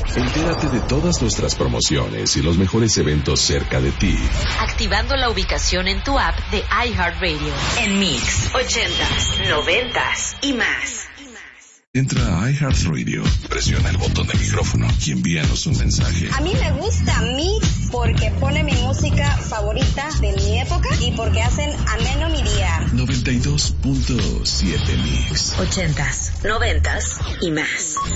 Entérate de todas nuestras promociones y los mejores eventos cerca de ti. Activando la ubicación en tu app de iHeartRadio. En Mix, 80s, 90s y más. Entra a iHeartRadio, presiona el botón de micrófono y envíanos un mensaje. A mí me gusta Mix porque pone mi música favorita de mi época y porque hacen ameno mi día. 92.7 Mix. 80s, 90s y más.